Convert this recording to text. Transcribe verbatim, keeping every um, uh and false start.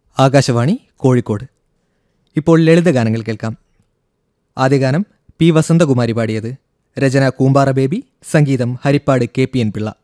ആകാശവാണി കോഴിക്കോട്. ഇപ്പോൾ ലളിതഗാനങ്ങൾ കേൾക്കാം. ആദ്യ ഗാനം പി വസന്തകുമാരി പാടിയത്. രചന കൂമ്പാറ ബേബി, സംഗീതം Harippad K P N Pillai.